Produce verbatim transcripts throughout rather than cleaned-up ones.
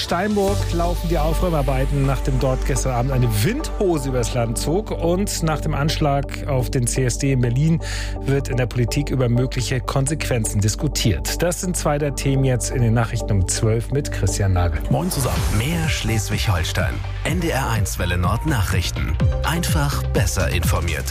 Steinburg laufen die Aufräumarbeiten, nachdem dort gestern Abend eine Windhose übers Land zog. Und nach dem Anschlag auf den C S D in Berlin wird in der Politik über mögliche Konsequenzen diskutiert. Das sind zwei der Themen jetzt in den Nachrichten um zwölf mit Christian Nagel. Moin zusammen. Mehr Schleswig-Holstein. N D R eins Welle Nord Nachrichten. Einfach besser informiert.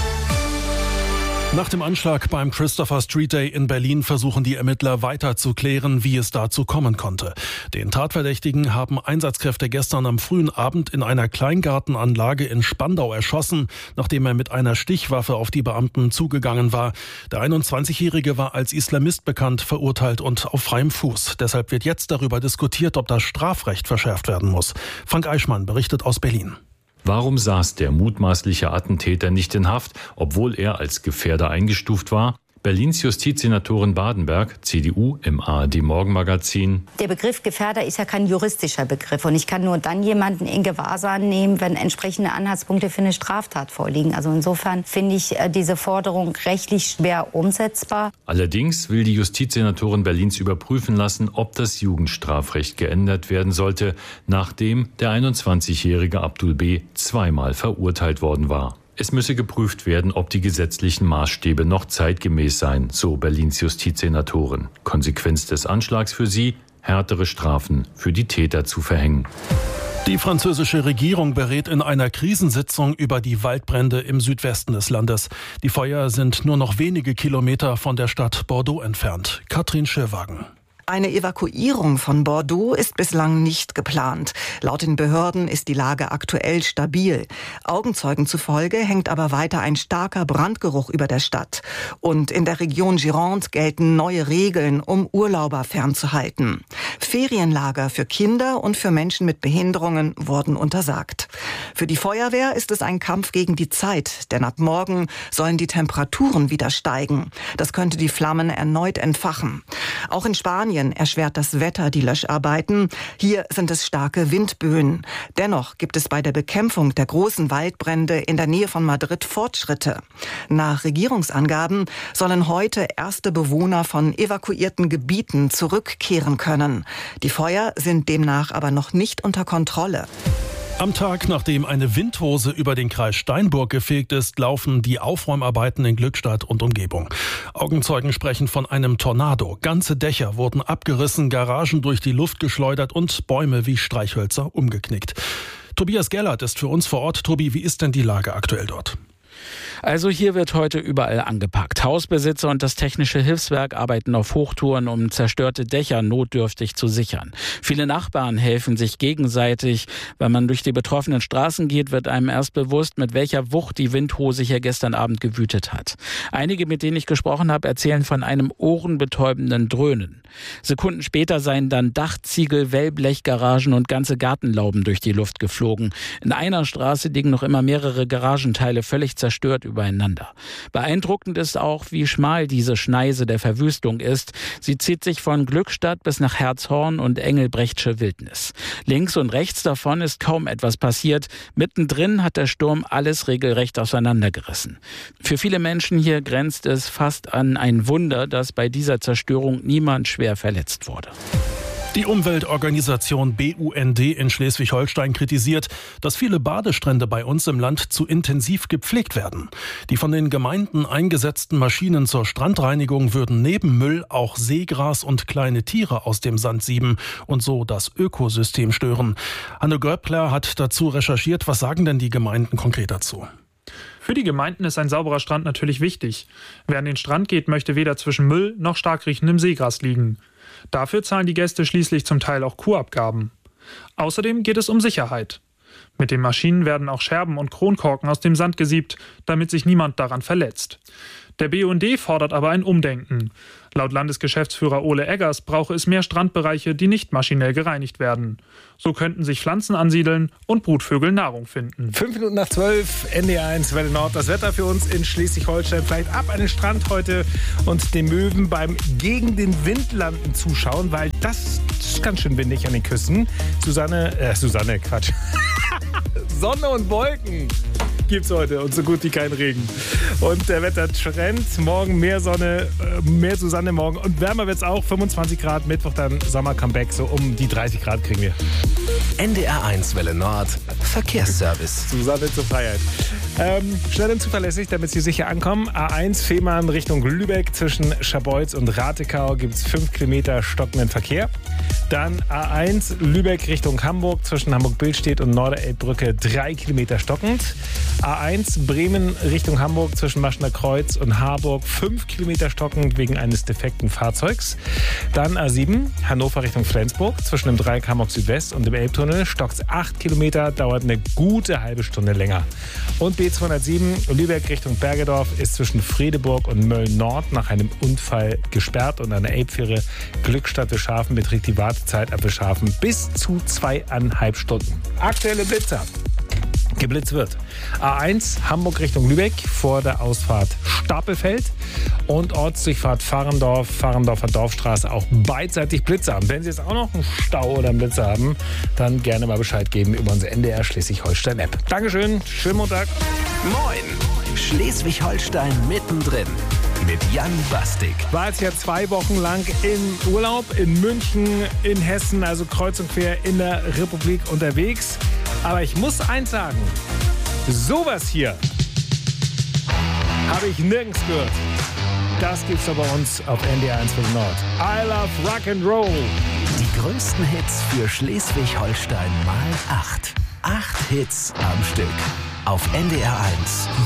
Nach dem Anschlag beim Christopher Street Day in Berlin versuchen die Ermittler weiter zu klären, wie es dazu kommen konnte. Den Tatverdächtigen haben Einsatzkräfte gestern am frühen Abend in einer Kleingartenanlage in Spandau erschossen, nachdem er mit einer Stichwaffe auf die Beamten zugegangen war. Der einundzwanzigjährige war als Islamist bekannt, verurteilt und auf freiem Fuß. Deshalb wird jetzt darüber diskutiert, ob das Strafrecht verschärft werden muss. Frank Eichmann berichtet aus Berlin. Warum saß der mutmaßliche Attentäter nicht in Haft, obwohl er als Gefährder eingestuft war? Berlins Justizsenatorin Badenberg, C D U, im A R D-Morgenmagazin. Der Begriff Gefährder ist ja kein juristischer Begriff. Und ich kann nur dann jemanden in Gewahrsam nehmen, wenn entsprechende Anhaltspunkte für eine Straftat vorliegen. Also insofern finde ich diese Forderung rechtlich schwer umsetzbar. Allerdings will die Justizsenatorin Berlins überprüfen lassen, ob das Jugendstrafrecht geändert werden sollte, nachdem der einundzwanzigjährige Abdul B. zweimal verurteilt worden war. Es müsse geprüft werden, ob die gesetzlichen Maßstäbe noch zeitgemäß seien, so Berlins Justizsenatorin. Konsequenz des Anschlags für sie, härtere Strafen für die Täter zu verhängen. Die französische Regierung berät in einer Krisensitzung über die Waldbrände im Südwesten des Landes. Die Feuer sind nur noch wenige Kilometer von der Stadt Bordeaux entfernt. Katrin Schirwagen. Eine Evakuierung von Bordeaux ist bislang nicht geplant. Laut den Behörden ist die Lage aktuell stabil. Augenzeugen zufolge hängt aber weiter ein starker Brandgeruch über der Stadt. Und in der Region Gironde gelten neue Regeln, um Urlauber fernzuhalten. Ferienlager für Kinder und für Menschen mit Behinderungen wurden untersagt. Für die Feuerwehr ist es ein Kampf gegen die Zeit, denn ab morgen sollen die Temperaturen wieder steigen. Das könnte die Flammen erneut entfachen. Auch in Spanien erschwert das Wetter die Löscharbeiten. Hier sind es starke Windböen. Dennoch gibt es bei der Bekämpfung der großen Waldbrände in der Nähe von Madrid Fortschritte. Nach Regierungsangaben sollen heute erste Bewohner von evakuierten Gebieten zurückkehren können. Die Feuer sind demnach aber noch nicht unter Kontrolle. Am Tag, nachdem eine Windhose über den Kreis Steinburg gefegt ist, laufen die Aufräumarbeiten in Glückstadt und Umgebung. Augenzeugen sprechen von einem Tornado. Ganze Dächer wurden abgerissen, Garagen durch die Luft geschleudert und Bäume wie Streichhölzer umgeknickt. Tobias Gellert ist für uns vor Ort. Tobi, wie ist denn die Lage aktuell dort? Also hier wird heute überall angepackt. Hausbesitzer und das Technische Hilfswerk arbeiten auf Hochtouren, um zerstörte Dächer notdürftig zu sichern. Viele Nachbarn helfen sich gegenseitig. Wenn man durch die betroffenen Straßen geht, wird einem erst bewusst, mit welcher Wucht die Windhose hier gestern Abend gewütet hat. Einige, mit denen ich gesprochen habe, erzählen von einem ohrenbetäubenden Dröhnen. Sekunden später seien dann Dachziegel, Wellblechgaragen und ganze Gartenlauben durch die Luft geflogen. In einer Straße liegen noch immer mehrere Garagenteile völlig zerstört übereinander. Beeindruckend ist auch, wie schmal diese Schneise der Verwüstung ist. Sie zieht sich von Glückstadt bis nach Herzhorn und Engelbrechtsche Wildnis. Links und rechts davon ist kaum etwas passiert. Mittendrin hat der Sturm alles regelrecht auseinandergerissen. Für viele Menschen hier grenzt es fast an ein Wunder, dass bei dieser Zerstörung niemand schwer verletzt wurde. Die Umweltorganisation B U N D in Schleswig-Holstein kritisiert, dass viele Badestrände bei uns im Land zu intensiv gepflegt werden. Die von den Gemeinden eingesetzten Maschinen zur Strandreinigung würden neben Müll auch Seegras und kleine Tiere aus dem Sand sieben und so das Ökosystem stören. Hanne Göppler hat dazu recherchiert. Was sagen denn die Gemeinden konkret dazu? Für die Gemeinden ist ein sauberer Strand natürlich wichtig. Wer an den Strand geht, möchte weder zwischen Müll noch stark riechendem Seegras liegen. Dafür zahlen die Gäste schließlich zum Teil auch Kurabgaben. Außerdem geht es um Sicherheit. Mit den Maschinen werden auch Scherben und Kronkorken aus dem Sand gesiebt, damit sich niemand daran verletzt. Der B U N D fordert aber ein Umdenken. Laut Landesgeschäftsführer Ole Eggers brauche es mehr Strandbereiche, die nicht maschinell gereinigt werden. So könnten sich Pflanzen ansiedeln und Brutvögel Nahrung finden. Fünf Minuten nach zwölf, N D R eins Welle Nord. Das Wetter für uns in Schleswig-Holstein. Vielleicht ab an den Strand heute und den Möwen beim gegen den Wind landen zuschauen, weil das ist ganz schön windig an den Küsten. Susanne, äh, Susanne, Quatsch. Sonne und Wolken. gibt's heute und so gut wie kein Regen. Und der Wettertrend, morgen mehr Sonne, mehr Susanne morgen und wärmer wird's auch, fünfundzwanzig Grad, Mittwoch dann Sommer-Comeback, so um die dreißig Grad kriegen wir. N D R eins Welle Nord, Verkehrsservice. Susanne zur Freiheit. Ähm, schnell und zuverlässig, damit Sie sicher ankommen. A eins Fehmarn Richtung Lübeck zwischen Scharbeutz und Ratekau gibt es fünf Kilometer stockenden Verkehr. Dann A eins Lübeck Richtung Hamburg zwischen Hamburg-Billstedt und Norderelbbrücke drei Kilometer stockend. A eins Bremen Richtung Hamburg zwischen Maschner Kreuz und Harburg fünf Kilometer stockend wegen eines defekten Fahrzeugs. Dann A sieben Hannover Richtung Flensburg zwischen dem Dreieck Hamburg Südwest und dem Elbtunnel stockt acht Kilometer, dauert eine gute halbe Stunde länger. Und B zweihundertsieben Lübeck Richtung Bergedorf ist zwischen Fredeburg und Mölln-Nord nach einem Unfall gesperrt und eine Elbfähre Glückstadt Wischhafen beträgt die Wartezeit ab Wischhafen bis zu zweieinhalb Stunden. Aktuelle Blitzer. Geblitzt wird. A eins Hamburg Richtung Lübeck vor der Ausfahrt Stapelfeld und Ortsdurchfahrt Fahrendorf, Fahrendorfer Dorfstraße auch beidseitig Blitzer haben. Wenn Sie jetzt auch noch einen Stau oder einen Blitzer haben, dann gerne mal Bescheid geben über unsere N D R Schleswig-Holstein-App. Dankeschön, schönen Montag. Moin, Schleswig-Holstein mittendrin mit Jan Bastik. War jetzt ja zwei Wochen lang in Urlaub in München, in Hessen, also kreuz und quer in der Republik unterwegs. Aber ich muss eins sagen, sowas hier habe ich nirgends gehört. Das gibt's doch bei uns auf N D R eins Welle Nord. I love Rock'n'Roll. Die größten Hits für Schleswig-Holstein mal acht. Acht Hits am Stück. Auf N D R eins